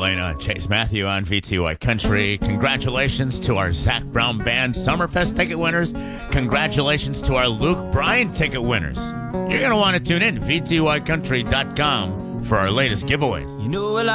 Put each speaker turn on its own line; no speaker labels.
Elena, Chase Matthew on VTY Country. Congratulations to our Zach Brown Band Summerfest ticket winners. Congratulations to our Luke Bryan ticket winners. You're going to want to tune in to VTYCountry.com for our latest giveaways.
You know, well,